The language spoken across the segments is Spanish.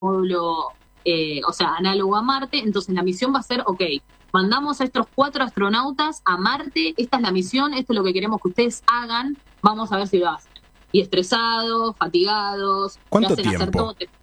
módulo, análogo a Marte. Entonces la misión va a ser, mandamos a estos 4 astronautas a Marte, esta es la misión, esto es lo que queremos que ustedes hagan, vamos a ver si lo hacen. Y estresados, fatigados. ¿Cuánto hacen hacer tiempo? todo.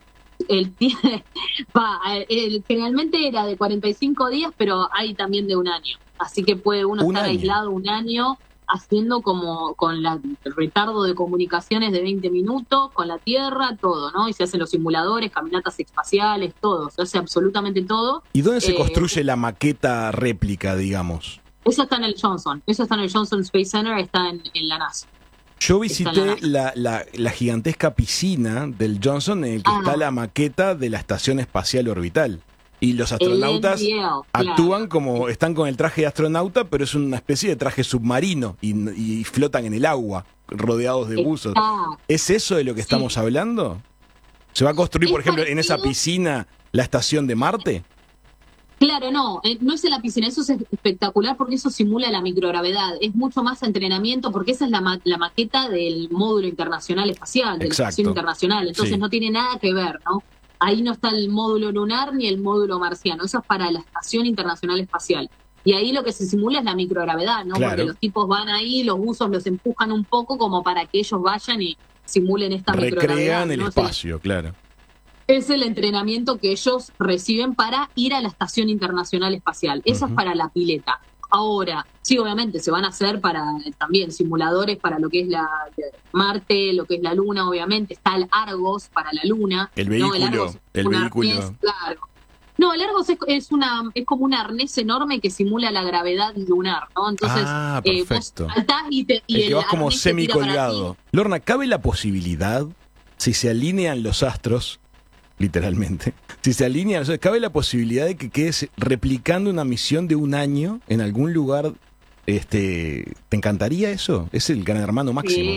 Generalmente era de 45 días, pero hay también de un año. Así que puede uno estar aislado un año haciendo como con el retardo de comunicaciones de 20 minutos, con la Tierra, todo, ¿no? Y se hacen los simuladores, caminatas espaciales, todo, se hace absolutamente todo. ¿Y dónde se construye la maqueta réplica, digamos? Eso está en el Johnson Space Center, está en la NASA. Yo visité la gigantesca piscina del Johnson en el que está la maqueta de la Estación Espacial Orbital. Y los astronautas actúan como están con el traje de astronauta, pero es una especie de traje submarino y flotan en el agua, rodeados de buzos. ¿Es eso de lo que estamos hablando? ¿Se va a construir, por ejemplo, en esa piscina la estación de Marte? Claro, no es en la piscina, eso es espectacular porque eso simula la microgravedad, es mucho más entrenamiento porque esa es la maqueta del módulo internacional espacial, de la estación internacional, entonces no tiene nada que ver, ¿no? Ahí no está el módulo lunar ni el módulo marciano, eso es para la Estación Internacional Espacial. Y ahí lo que se simula es la microgravedad, ¿no? Porque los tipos van ahí, los buzos los empujan un poco como para que ellos vayan y simulen esta microgravedad. Recrean el espacio, claro. Es el entrenamiento que ellos reciben para ir a la Estación Internacional Espacial. Eso es para la pileta. Ahora, sí, obviamente, se van a hacer para también simuladores para lo que es la Marte, lo que es la Luna, obviamente. Está el Argos para la Luna. El vehículo. El vehículo. Arnés, claro. No, el Argos es como un arnés enorme que simula la gravedad lunar, ¿no? Entonces, perfecto. Vos saltás y el que vas como semicolgado. Lorna, ¿cabe la posibilidad, si se alinean los astros, literalmente, si se alinean, cabe la posibilidad de que quedes replicando una misión de un año en algún lugar? ¿Te encantaría eso? Es el gran hermano máximo.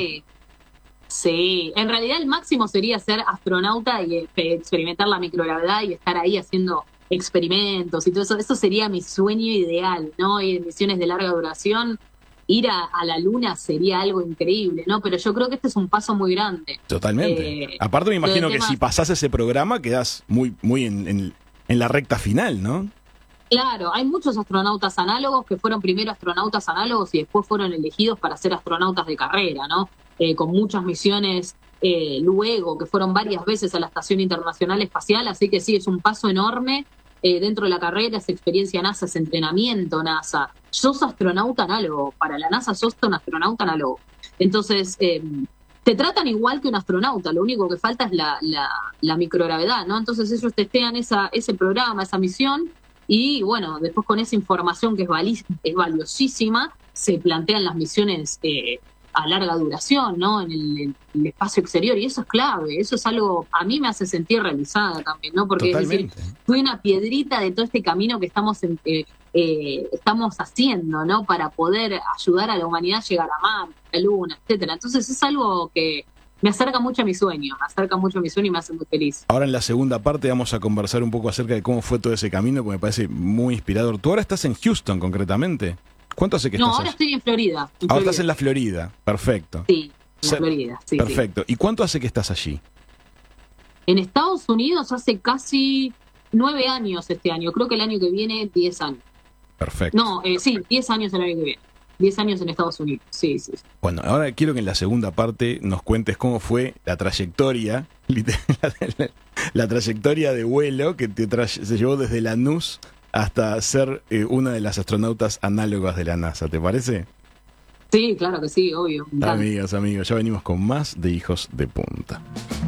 Sí, en realidad el máximo sería ser astronauta y experimentar la microgravedad y estar ahí haciendo experimentos y todo eso. Eso sería mi sueño ideal, ¿no? Y en misiones de larga duración, ir a la Luna sería algo increíble, ¿no? Pero yo creo que este es un paso muy grande. Totalmente. Aparte me imagino que si pasás ese programa quedás muy en la recta final, ¿no? Claro, hay muchos astronautas análogos que fueron primero astronautas análogos y después fueron elegidos para ser astronautas de carrera, ¿no? Con muchas misiones luego, que fueron varias veces a la Estación Internacional Espacial, así que sí, es un paso enorme dentro de la carrera, es experiencia NASA, es entrenamiento NASA. Sos astronauta análogo, para la NASA sos un astronauta análogo. Entonces, te tratan igual que un astronauta, lo único que falta es la microgravedad, ¿no? Entonces ellos testean ese programa, esa misión, y bueno, después con esa información que es valiosísima, se plantean las misiones a larga duración, ¿no? En el espacio exterior, y eso es clave, eso es algo, a mí me hace sentir realizada también, ¿no? Porque es decir, fue una piedrita de todo este camino que estamos haciendo, ¿no? Para poder ayudar a la humanidad a llegar a Marte, a la Luna, etcétera. Entonces es algo que me acerca mucho a mi sueño, y me hace muy feliz. Ahora en la segunda parte vamos a conversar un poco acerca de cómo fue todo ese camino, que me parece muy inspirador. Tú ahora estás en Houston, concretamente. ¿Cuánto hace que estás allí? No, ahora estoy en Florida. Ahora estás en la Florida, perfecto. Sí, en la Florida, sí. Perfecto. ¿Y cuánto hace que estás allí? En Estados Unidos hace casi 9 años este año. Creo que el año que viene 10 años. Perfecto. No, sí, 10 años el año que viene. 10 años en Estados Unidos, sí. Bueno, ahora quiero que en la segunda parte nos cuentes cómo fue la trayectoria, la trayectoria de vuelo que se llevó desde Lanús hasta ser una de las astronautas análogas de la NASA, ¿te parece? Sí, claro que sí, obvio. Amigas, amigos, ya venimos con más de Hijos de Punta.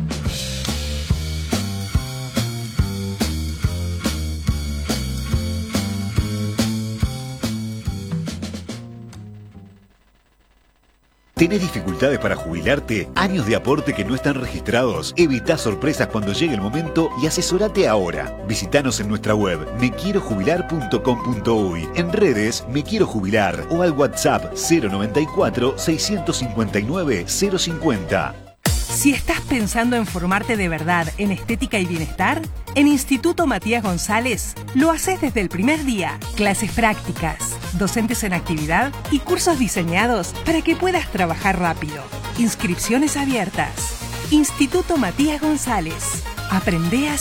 ¿Tenés dificultades para jubilarte? ¿Años de aporte que no están registrados? Evita sorpresas cuando llegue el momento y asesorate ahora. Visítanos en nuestra web mequierojubilar.com.uy, en redes Me Quiero Jubilar o al WhatsApp 094 659 050. Si estás pensando en formarte de verdad en estética y bienestar, en Instituto Matías González lo haces desde el primer día. Clases prácticas, docentes en actividad y cursos diseñados para que puedas trabajar rápido. Inscripciones abiertas. Instituto Matías González. Aprende a